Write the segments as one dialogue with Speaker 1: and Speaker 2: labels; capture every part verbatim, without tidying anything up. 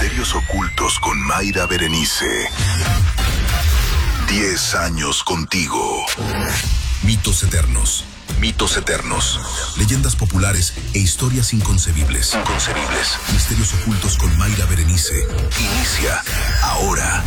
Speaker 1: Misterios ocultos con Mayra Berenice. Diez años contigo. Mitos eternos. Mitos eternos. Leyendas populares e historias inconcebibles. Inconcebibles. Misterios ocultos con Mayra Berenice. Inicia ahora.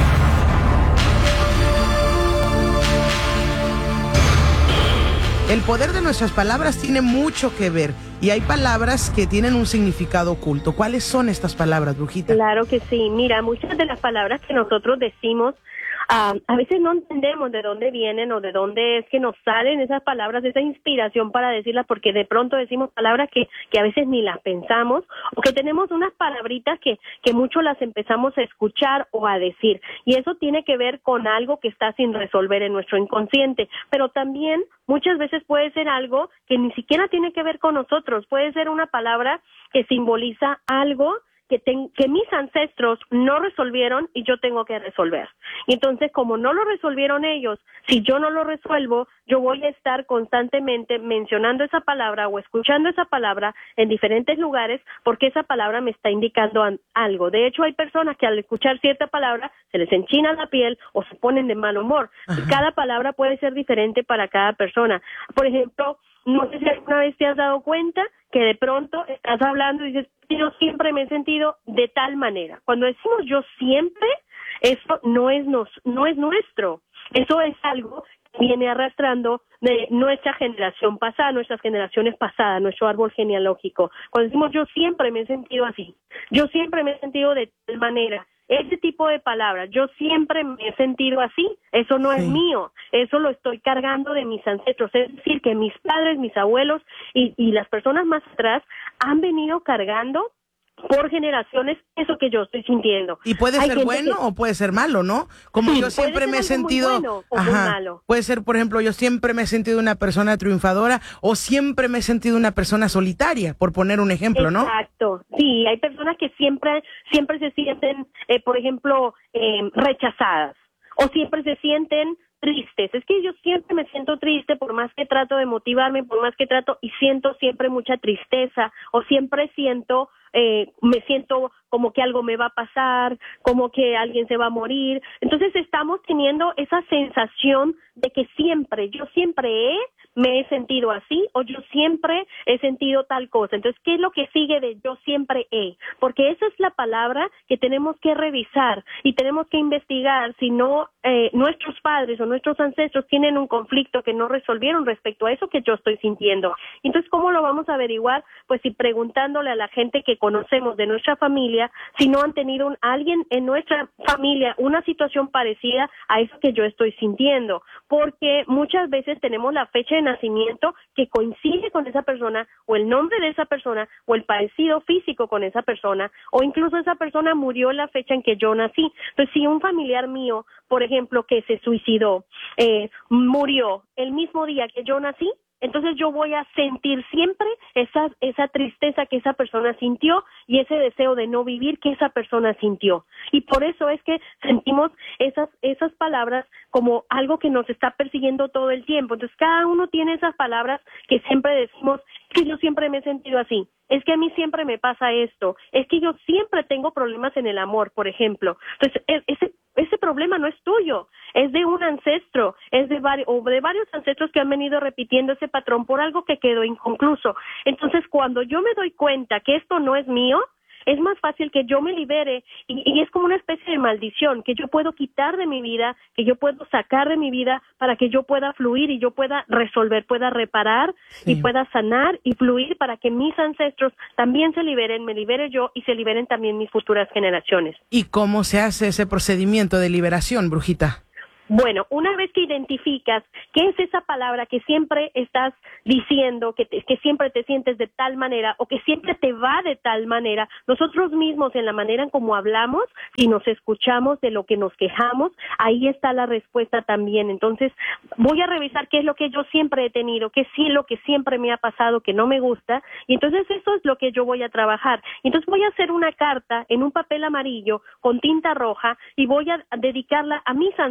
Speaker 2: El poder de nuestras palabras tiene mucho que ver y hay palabras que tienen un significado oculto. ¿Cuáles son estas palabras, brujita?
Speaker 3: Claro que sí. Mira, muchas de las palabras que nosotros decimos, uh, a veces no entendemos de dónde vienen o de dónde es que nos salen esas palabras, esa inspiración para decirlas, porque de pronto decimos palabras que, que a veces ni las pensamos, o que tenemos unas palabritas que, que mucho las empezamos a escuchar o a decir. Y eso tiene que ver con algo que está sin resolver en nuestro inconsciente, pero también muchas veces puede ser algo que ni siquiera tiene que ver con nosotros, puede ser una palabra que simboliza algo que, ten, que mis ancestros no resolvieron y yo tengo que resolver. Y entonces, como no lo resolvieron ellos, si yo no lo resuelvo, yo voy a estar constantemente mencionando esa palabra o escuchando esa palabra en diferentes lugares porque esa palabra me está indicando algo. De hecho, hay personas que al escuchar cierta palabra se les enchina la piel o se ponen de mal humor. Ajá. Cada palabra puede ser diferente para cada persona. Por ejemplo, no sé si alguna vez te has dado cuenta que de pronto estás hablando y dices, yo siempre me he sentido de tal manera. Cuando decimos yo siempre, eso no es, nos, no es nuestro. Eso es algo que viene arrastrando de nuestra generación pasada, nuestras generaciones pasadas, nuestro árbol genealógico. Cuando decimos yo siempre me he sentido así, yo siempre me he sentido de tal manera, ese tipo de palabras, yo siempre me he sentido así, eso no sí. es mío, eso lo estoy cargando de mis ancestros, es decir, que mis padres, mis abuelos y, y las personas más atrás han venido cargando por generaciones eso que yo estoy sintiendo.
Speaker 2: Y puede
Speaker 3: Hay
Speaker 2: ser bueno
Speaker 3: que...
Speaker 2: o puede ser malo, ¿no? Como sí, yo siempre me he sentido...
Speaker 3: Muy bueno o
Speaker 2: Ajá,
Speaker 3: muy malo.
Speaker 2: Puede ser, por ejemplo, yo siempre me he sentido una persona triunfadora o siempre me he sentido una persona solitaria, por poner un ejemplo, ¿no?
Speaker 3: Exacto. Sí, hay personas que siempre, siempre se sienten, eh, por ejemplo, eh, rechazadas o siempre se sienten tristes. Es que yo siempre me siento triste por más que trato de motivarme, por más que trato y siento siempre mucha tristeza o siempre siento... Eh, me siento como que algo me va a pasar, como que alguien se va a morir. Entonces estamos teniendo esa sensación de que siempre, yo siempre he, me he sentido así o yo siempre he sentido tal cosa. Entonces, ¿qué es lo que sigue de yo siempre he? Porque esa es la palabra que tenemos que revisar y tenemos que investigar si no eh, nuestros padres o nuestros ancestros tienen un conflicto que no resolvieron respecto a eso que yo estoy sintiendo. Entonces, ¿cómo lo vamos a averiguar? Pues si preguntándole a la gente que conocemos de nuestra familia, si no han tenido un, alguien en nuestra familia una situación parecida a eso que yo estoy sintiendo, porque muchas veces tenemos la fecha de nacimiento que coincide con esa persona, o el nombre de esa persona, o el parecido físico con esa persona, o incluso esa persona murió en la fecha en que yo nací. Entonces, si un familiar mío, por ejemplo, que se suicidó, eh, murió el mismo día que yo nací, entonces yo voy a sentir siempre esa, esa tristeza que esa persona sintió y ese deseo de no vivir que esa persona sintió. Y por eso es que sentimos esas, esas palabras como algo que nos está persiguiendo todo el tiempo. Entonces cada uno tiene esas palabras que siempre decimos, que yo siempre me he sentido así, es que a mí siempre me pasa esto, es que yo siempre tengo problemas en el amor, por ejemplo. Entonces ese ese problema no es tuyo, es de un ancestro, es de varios o de varios ancestros que han venido repitiendo ese patrón por algo que quedó inconcluso. Entonces, cuando yo me doy cuenta que esto no es mío, es más fácil que yo me libere y, y es como una especie de maldición que yo puedo quitar de mi vida, que yo puedo sacar de mi vida para que yo pueda fluir y yo pueda resolver, pueda reparar sí. y pueda sanar y fluir para que mis ancestros también se liberen, me libere yo y se liberen también mis futuras generaciones.
Speaker 2: ¿Y cómo se hace ese procedimiento de liberación, brujita?
Speaker 3: Bueno, una vez que identificas qué es esa palabra que siempre estás diciendo, que, te, que siempre te sientes de tal manera o que siempre te va de tal manera, nosotros mismos en la manera en cómo hablamos, si nos escuchamos de lo que nos quejamos, ahí está la respuesta también. Entonces, voy a revisar qué es lo que yo siempre he tenido, qué es lo que siempre me ha pasado que no me gusta, y entonces eso es lo que yo voy a trabajar. Entonces voy a hacer una carta en un papel amarillo con tinta roja y voy a dedicarla a mis ancestros.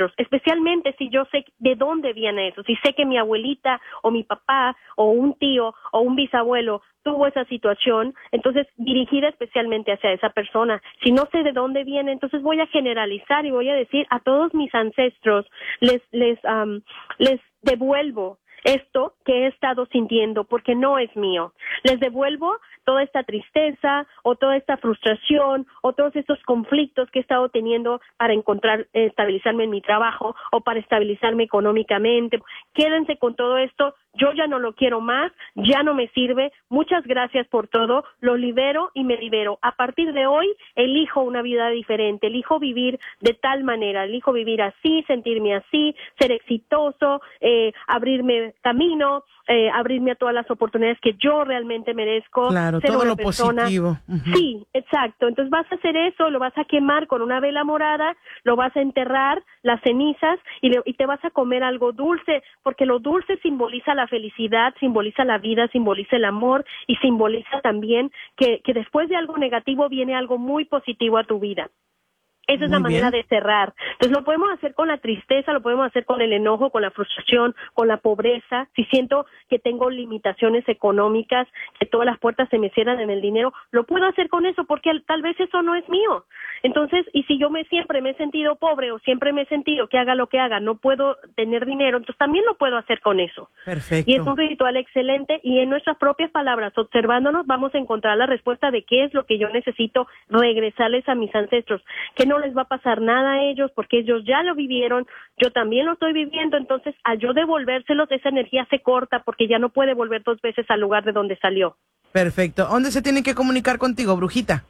Speaker 3: ancestros, especialmente si yo sé de dónde viene eso, si sé que mi abuelita o mi papá o un tío o un bisabuelo tuvo esa situación, entonces dirigida especialmente hacia esa persona. Si no sé de dónde viene, entonces voy a generalizar y voy a decir a todos mis ancestros, les, les, um, les devuelvo esto que he estado sintiendo porque no es mío. Les devuelvo toda esta tristeza o toda esta frustración o todos estos conflictos que he estado teniendo para encontrar, eh, estabilizarme en mi trabajo o para estabilizarme económicamente. Quédense con todo esto, yo ya no lo quiero más, ya no me sirve, muchas gracias por todo, lo libero y me libero. A partir de hoy elijo una vida diferente, elijo vivir de tal manera, elijo vivir así, sentirme así, ser exitoso, eh, abrirme camino, eh, abrirme a todas las oportunidades que yo realmente merezco.
Speaker 2: Claro,
Speaker 3: ser
Speaker 2: todo
Speaker 3: una
Speaker 2: lo
Speaker 3: persona.
Speaker 2: positivo. Uh-huh.
Speaker 3: Sí, exacto. Entonces vas a hacer eso, lo vas a quemar con una vela morada, lo vas a enterrar, las cenizas, y, le, y te vas a comer algo dulce, porque lo dulce simboliza la felicidad, simboliza la vida, simboliza el amor y simboliza también que, que después de algo negativo viene algo muy positivo a tu vida. Esa es
Speaker 2: Muy
Speaker 3: la manera
Speaker 2: bien.
Speaker 3: de cerrar. Entonces lo podemos hacer con la tristeza, lo podemos hacer con el enojo, con la frustración, con la pobreza. Si siento que tengo limitaciones económicas, que todas las puertas se me cierran en el dinero, lo puedo hacer con eso porque tal vez eso no es mío. Entonces, y si yo me siempre me he sentido pobre o siempre me he sentido que haga lo que haga, no puedo tener dinero, entonces también lo puedo hacer con eso.
Speaker 2: Perfecto.
Speaker 3: Y es un ritual excelente y en nuestras propias palabras, observándonos, vamos a encontrar la respuesta de qué es lo que yo necesito regresarles a mis ancestros, que no les va a pasar nada a ellos porque ellos ya lo vivieron, yo también lo estoy viviendo, entonces al yo devolvérselos esa energía se corta porque ya no puede volver dos veces al lugar de donde salió.
Speaker 2: Perfecto. ¿Dónde se tienen que comunicar contigo, brujita?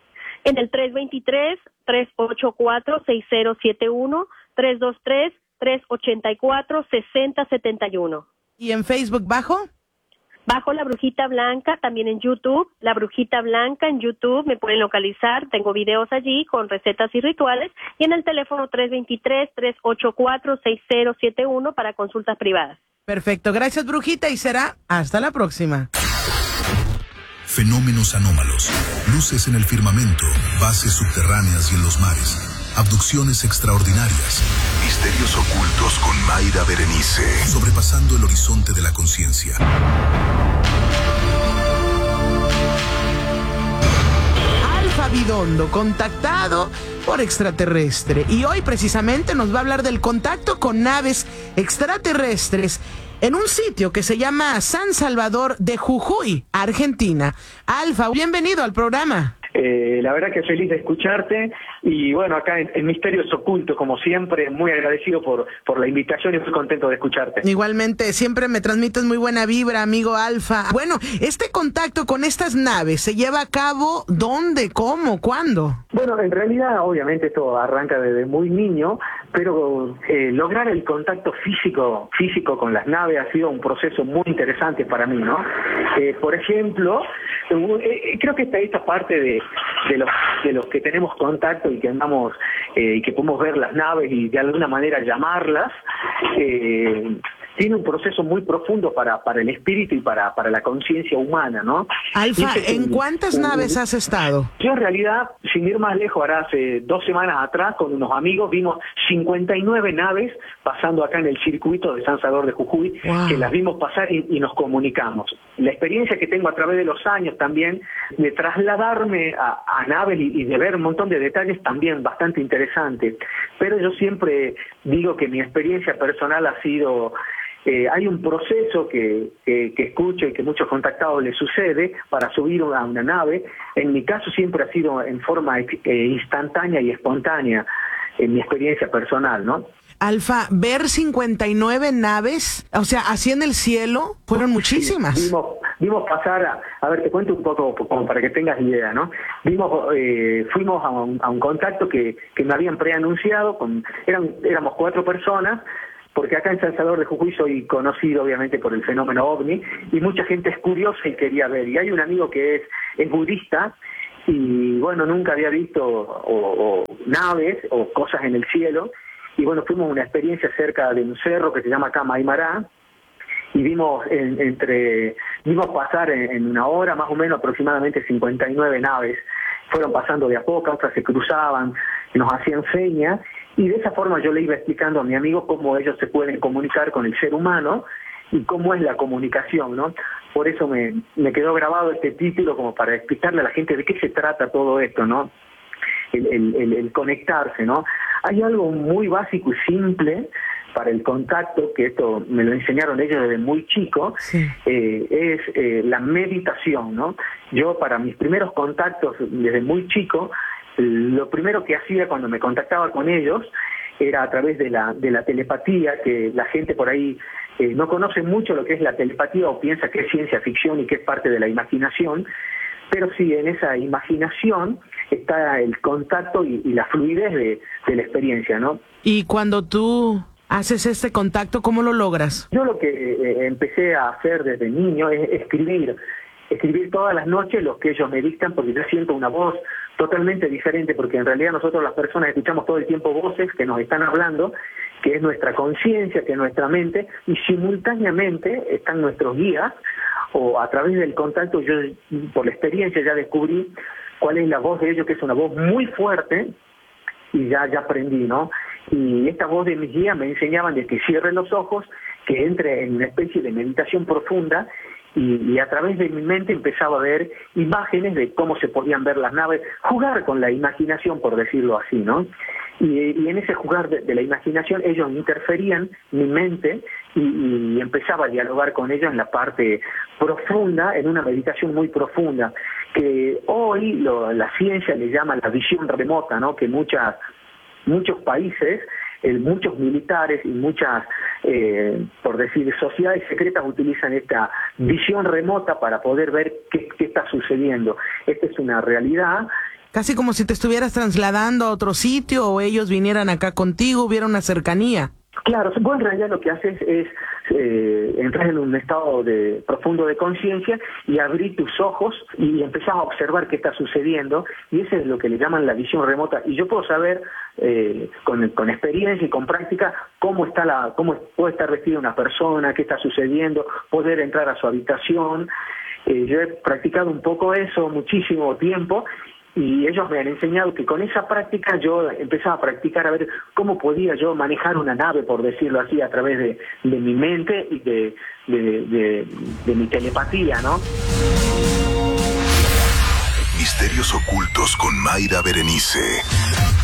Speaker 3: En el tres dos tres, tres ocho cuatro, seis cero siete uno, tres dos tres, tres ocho cuatro, seis cero siete uno.
Speaker 2: ¿Y en Facebook bajo?
Speaker 3: Bajo La Brujita Blanca, también en YouTube, La Brujita Blanca en YouTube, me pueden localizar, tengo videos allí con recetas y rituales, y en el teléfono tres dos tres, tres ocho cuatro, seis cero siete uno para consultas privadas.
Speaker 2: Perfecto, gracias brujita y será hasta la próxima.
Speaker 1: Fenómenos anómalos, luces en el firmamento, bases subterráneas y en los mares. Abducciones extraordinarias, misterios ocultos con Mayra Berenice, sobrepasando el horizonte de la conciencia.
Speaker 2: Alfa Bidondo, contactado por extraterrestre. Y hoy precisamente nos va a hablar del contacto con naves extraterrestres en un sitio que se llama San Salvador de Jujuy, Argentina. Alfa, bienvenido al programa.
Speaker 4: Eh, la verdad que feliz de escucharte y bueno, acá en, en Misterios Ocultos, como siempre, muy agradecido por, por la invitación y muy contento de escucharte.
Speaker 2: Igualmente, siempre me transmites muy buena vibra, amigo Alfa. Bueno, este contacto con estas naves se lleva a cabo ¿dónde, cómo, cuándo?
Speaker 4: Bueno, en realidad, obviamente esto arranca desde muy niño, pero eh, lograr el contacto físico físico con las naves ha sido un proceso muy interesante para mí, ¿no? Eh, por ejemplo, eh, creo que esta, esta parte de de los de los que tenemos contacto y que andamos eh, y que podemos ver las naves y de alguna manera llamarlas, eh, tiene un proceso muy profundo para para el espíritu y para para la conciencia humana, ¿no?
Speaker 2: Alfa,
Speaker 4: este,
Speaker 2: ¿en
Speaker 4: un,
Speaker 2: cuántas
Speaker 4: un,
Speaker 2: naves has estado?
Speaker 4: Yo en realidad, sin ir más lejos, ahora hace dos semanas atrás con unos amigos vimos cincuenta y nueve naves pasando acá en el circuito de San Salvador de Jujuy, wow, que las vimos pasar y, y nos comunicamos. La experiencia que tengo a través de los años también de trasladarme a, a naves y, y de ver un montón de detalles también bastante interesante. Pero yo siempre digo que mi experiencia personal ha sido... Eh, hay un proceso que, que, que escucho y que muchos contactados les sucede para subir a una nave. En mi caso siempre ha sido en forma eh, instantánea y espontánea, en mi experiencia personal, ¿no?
Speaker 2: Alfa, ver cincuenta y nueve naves, o sea, así en el cielo, fueron muchísimas.
Speaker 4: Sí, vimos, vimos pasar, a, a ver, te cuento un poco como para que tengas idea, ¿no? Vimos, eh, fuimos a un, a un contacto que, que me habían preanunciado, con, eran, éramos cuatro personas, porque acá en San Salvador de Jujuy soy conocido obviamente por el fenómeno ovni y mucha gente es curiosa y quería ver. Y hay un amigo que es, es budista y bueno, nunca había visto o, o naves o cosas en el cielo y bueno, fuimos a una experiencia cerca de un cerro que se llama acá Maimará y vimos en, entre vimos pasar en, en una hora más o menos aproximadamente cincuenta y nueve naves. Fueron pasando de a poco, otras se cruzaban, nos hacían señas Y de esa forma yo le iba explicando a mi amigo cómo ellos se pueden comunicar con el ser humano y cómo es la comunicación, ¿no? Por eso me, me quedó grabado este título, como para explicarle a la gente de qué se trata todo esto, ¿no? El, el, el, el conectarse, ¿no? Hay algo muy básico y simple para el contacto, que esto me lo enseñaron ellos desde muy chico, sí. eh, es eh, la meditación, ¿no? Yo, para mis primeros contactos desde muy chico, lo primero que hacía cuando me contactaba con ellos era a través de la, de la telepatía, que la gente por ahí eh, no conoce mucho lo que es la telepatía o piensa que es ciencia ficción y que es parte de la imaginación, pero sí, en esa imaginación está el contacto y, y la fluidez de, de la experiencia, ¿no?
Speaker 2: Y cuando tú haces este contacto, ¿cómo lo logras?
Speaker 4: Yo lo que eh, empecé a hacer desde niño es escribir, escribir todas las noches lo que ellos me dictan, porque yo siento una voz totalmente diferente, porque en realidad nosotros las personas escuchamos todo el tiempo voces que nos están hablando, que es nuestra conciencia, que es nuestra mente, y simultáneamente están nuestros guías, o a través del contacto yo por la experiencia ya descubrí cuál es la voz de ellos, que es una voz muy fuerte, y ya, ya aprendí, ¿no? Y esta voz de mis guías me enseñaban de que cierre los ojos, que entre en una especie de meditación profunda, y, y a través de mi mente empezaba a ver imágenes de cómo se podían ver las naves, jugar con la imaginación, por decirlo así, ¿no? Y, y en ese jugar de, de la imaginación ellos interferían mi mente y, y empezaba a dialogar con ellos en la parte profunda, en una meditación muy profunda, que hoy lo, la ciencia le llama la visión remota, ¿no? Que muchas muchos países, eh, muchos militares y muchas, eh, por decir, sociedades secretas utilizan esta visión remota para poder ver qué, qué está sucediendo. Esta es una realidad.
Speaker 2: Casi como si te estuvieras trasladando a otro sitio o ellos vinieran acá contigo, hubiera una cercanía.
Speaker 4: Claro, vos en realidad lo que haces es eh, entrar en un estado de profundo de conciencia y abrir tus ojos y empezás a observar qué está sucediendo, y eso es lo que le llaman la visión remota. Y yo puedo saber eh, con, con experiencia y con práctica cómo está la, cómo puede estar vestida una persona, qué está sucediendo, poder entrar a su habitación. Eh, yo he practicado un poco eso muchísimo tiempo. Y ellos me han enseñado que con esa práctica yo empezaba a practicar a ver cómo podía yo manejar una nave, por decirlo así, a través de, de mi mente y de, de, de, de mi telepatía, ¿no?
Speaker 1: Misterios ocultos con Mayra Berenice.